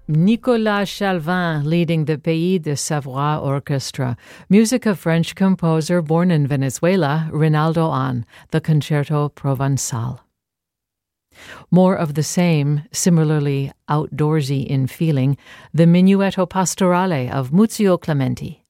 Nicolas Chalvin leading the Pays de Savoie Orchestra. Music of French composer born in Venezuela, Rinaldo An, the Concerto Provençal. More of the same, similarly outdoorsy in feeling, the Minuetto Pastorale of Muzio Clementi.